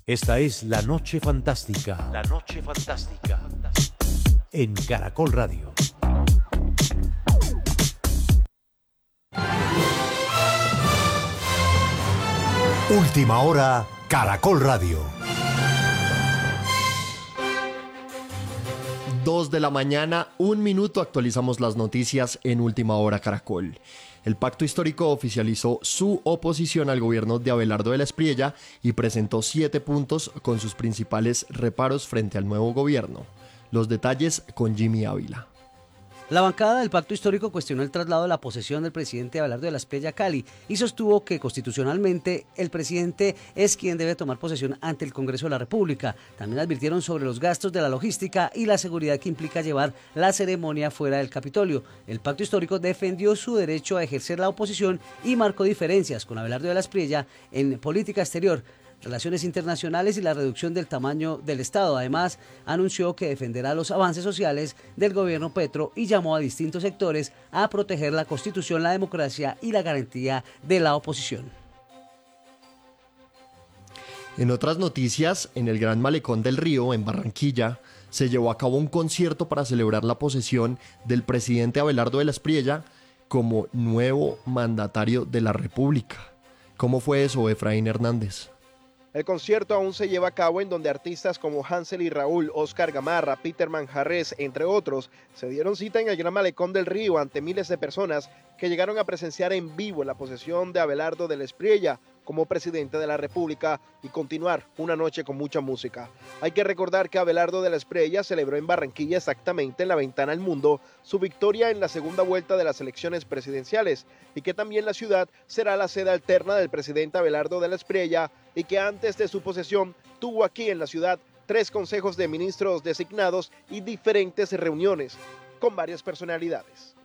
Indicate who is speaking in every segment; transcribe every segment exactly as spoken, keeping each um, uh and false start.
Speaker 1: Esta es La Noche Fantástica. La Noche Fantástica. En Caracol Radio. Última hora, Caracol Radio.
Speaker 2: Dos de la mañana, un minuto, actualizamos las noticias en Última Hora Caracol. El Pacto Histórico oficializó su oposición al gobierno de Abelardo de la Espriella y presentó siete puntos con sus principales reparos frente al nuevo gobierno. Los detalles con Jimmy Ávila.
Speaker 3: La bancada del Pacto Histórico cuestionó el traslado de la posesión del presidente Abelardo de la Espriella a Cali y sostuvo que constitucionalmente el presidente es quien debe tomar posesión ante el Congreso de la República. También advirtieron sobre los gastos de la logística y la seguridad que implica llevar la ceremonia fuera del Capitolio. El Pacto Histórico defendió su derecho a ejercer la oposición y marcó diferencias con Abelardo de la Espriella en política exterior, relaciones internacionales y la reducción del tamaño del Estado. Además, anunció que defenderá los avances sociales del gobierno Petro y llamó a distintos sectores a proteger la Constitución, la democracia y la garantía de la oposición.
Speaker 2: En otras noticias, en el Gran Malecón del Río, en Barranquilla, se llevó a cabo un concierto para celebrar la posesión del presidente Abelardo de la Espriella como nuevo mandatario de la República. ¿Cómo fue eso, Efraín Hernández?
Speaker 4: El concierto aún se lleva a cabo, en donde artistas como Hansel y Raúl, Oscar Gamarra, Peter Manjarres, entre otros, se dieron cita en el Gran Malecón del Río ante miles de personas que llegaron a presenciar en vivo la posesión de Abelardo de la Espriella como presidente de la República y continuar una noche con mucha música. Hay que recordar que Abelardo de la Espriella celebró en Barranquilla, exactamente en la ventana al mundo, su victoria en la segunda vuelta de las elecciones presidenciales y que también la ciudad será la sede alterna del presidente Abelardo de la Espriella y que antes de su posesión tuvo aquí en la ciudad tres consejos de ministros designados y diferentes reuniones con varias personalidades.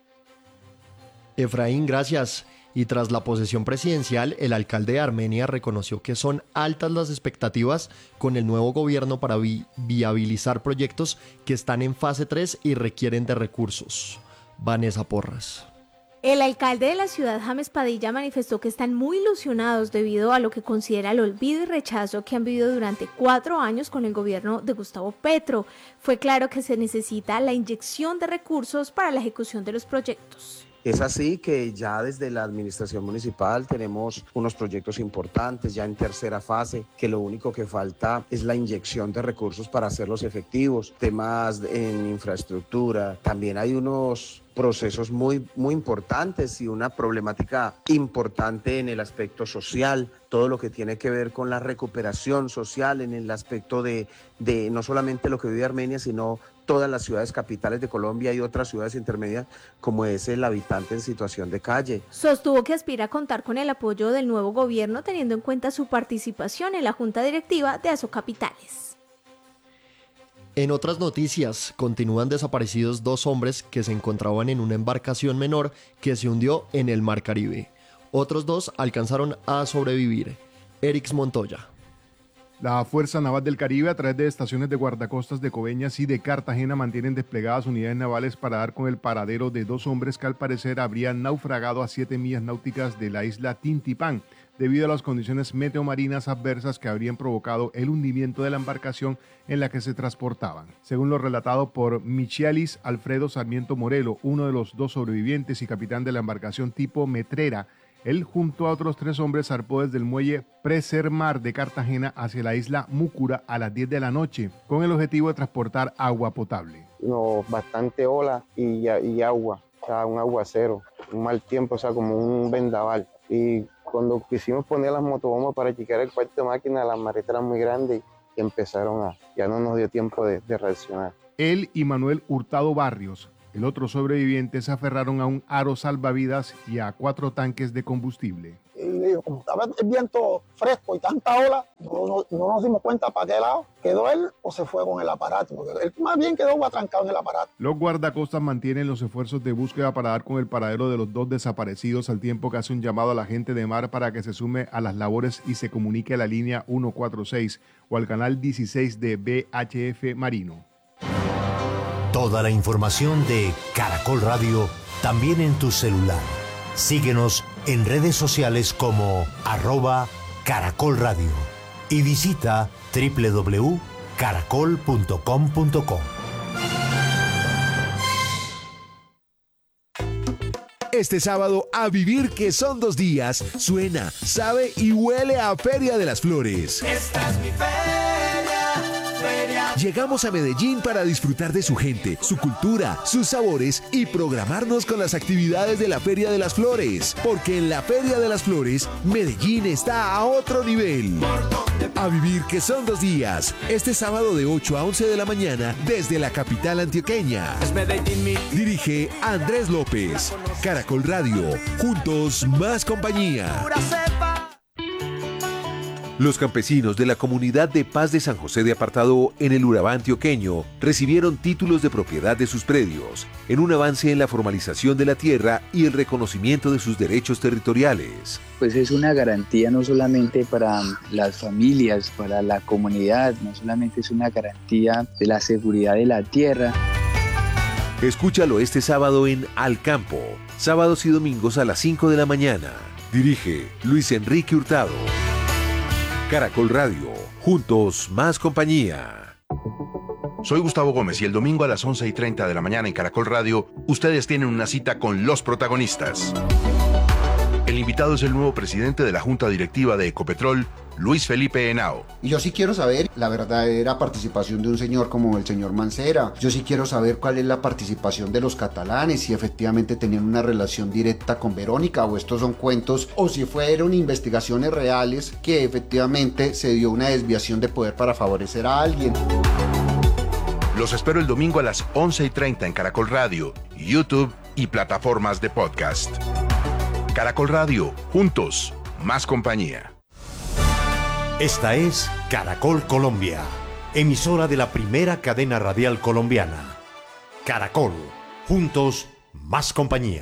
Speaker 2: Efraín, gracias. Y tras la posesión presidencial, el alcalde de Armenia reconoció que son altas las expectativas con el nuevo gobierno para vi- viabilizar proyectos que están en fase tres y requieren de recursos. Vanessa Porras.
Speaker 5: El alcalde de la ciudad, James Padilla, manifestó que están muy ilusionados debido a lo que considera el olvido y rechazo que han vivido durante cuatro años con el gobierno de Gustavo Petro. Fue claro que se necesita la inyección de recursos para la ejecución de los proyectos.
Speaker 6: Es así que ya desde la administración municipal tenemos unos proyectos importantes ya en tercera fase, que lo único que falta es la inyección de recursos para hacerlos efectivos, temas en infraestructura, también hay unos procesos muy, muy importantes y una problemática importante en el aspecto social, todo lo que tiene que ver con la recuperación social en el aspecto de, de no solamente lo que vive Armenia, sino todas las ciudades capitales de Colombia y otras ciudades intermedias, como es el habitante en situación de calle.
Speaker 5: Sostuvo que aspira a contar con el apoyo del nuevo gobierno, teniendo en cuenta su participación en la Junta Directiva de Asocapitales.
Speaker 2: En otras noticias, continúan desaparecidos dos hombres que se encontraban en una embarcación menor que se hundió en el Mar Caribe. Otros dos alcanzaron a sobrevivir. Erix Montoya.
Speaker 7: La Fuerza Naval del Caribe, a través de estaciones de guardacostas de Coveñas y de Cartagena, mantienen desplegadas unidades navales para dar con el paradero de dos hombres que al parecer habrían naufragado a siete millas náuticas de la isla Tintipán, debido a las condiciones meteomarinas adversas que habrían provocado el hundimiento de la embarcación en la que se transportaban. Según lo relatado por Michelis Alfredo Sarmiento Morelo, uno de los dos sobrevivientes y capitán de la embarcación tipo Metrera, él junto a otros tres hombres zarpó desde el muelle Presermar de Cartagena hacia la isla Múcura a las diez de la noche, con el objetivo de transportar agua potable.
Speaker 8: No, bastante ola y, y agua, o sea, un aguacero, un mal tiempo, o sea, como un vendaval. Y cuando quisimos poner las motobombas para chequear el cuarto de máquina, las maretas eran muy grandes y empezaron a, ya no nos dio tiempo de, de reaccionar.
Speaker 7: Él y Manuel Hurtado Barrios, el otro sobreviviente, se aferraron a un aro salvavidas y a cuatro tanques de combustible.
Speaker 9: Y como estaba el viento fresco y tanta ola, no, no, no nos dimos cuenta para qué lado quedó él o se fue con el aparato, porque él más bien quedó atrancado en el aparato.
Speaker 7: Los guardacostas mantienen los esfuerzos de búsqueda para dar con el paradero de los dos desaparecidos, al tiempo que hace un llamado a la gente de mar para que se sume a las labores y se comunique a la línea ciento cuarenta y seis o al canal dieciséis de V H F Marino.
Speaker 1: Toda la información de Caracol Radio también en tu celular. Síguenos en redes sociales como arroba Caracol Radio. y visita doble u doble u doble u punto caracol punto com punto co.
Speaker 10: Este sábado, a vivir que son dos días, suena, sabe y huele a Feria de las Flores.
Speaker 11: Esta es mi feria, feria.
Speaker 10: Llegamos a Medellín para disfrutar de su gente, su cultura, sus sabores y programarnos con las actividades de la Feria de las Flores. Porque en la Feria de las Flores, Medellín está a otro nivel. A vivir que son dos días, este sábado de ocho a once de la mañana desde la capital antioqueña. Dirige Andrés López. Caracol Radio, juntos más compañía.
Speaker 1: Los campesinos de la comunidad de Paz de San José de Apartado en el Urabá antioqueño recibieron títulos de propiedad de sus predios, en un avance en la formalización de la tierra y el reconocimiento de sus derechos territoriales.
Speaker 12: Pues es una garantía no solamente para las familias, para la comunidad, no solamente es una garantía de la seguridad de la tierra.
Speaker 1: Escúchalo este sábado en Al Campo, sábados y domingos a las cinco de la mañana. Dirige Luis Enrique Hurtado. Caracol Radio, juntos más compañía.
Speaker 13: Soy Gustavo Gómez y el domingo a las once y treinta de la mañana en Caracol Radio, ustedes tienen una cita con los protagonistas. El invitado es el nuevo presidente de la Junta Directiva de Ecopetrol, Luis Felipe Henao.
Speaker 14: Y yo sí quiero saber la verdadera participación de un señor como el señor Mancera. Yo sí quiero saber cuál es la participación de los catalanes, si efectivamente tenían una relación directa con Verónica o estos son cuentos, o si fueron investigaciones reales que efectivamente se dio una desviación de poder para favorecer a alguien.
Speaker 13: Los espero el domingo a las once y treinta en Caracol Radio, YouTube y plataformas de podcast. Caracol Radio, juntos, más compañía.
Speaker 1: Esta es Caracol Colombia, emisora de la primera cadena radial colombiana. Caracol, juntos, más compañía.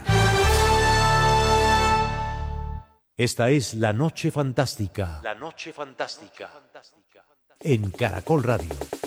Speaker 1: Esta es La Noche Fantástica. La Noche Fantástica. En Caracol Radio.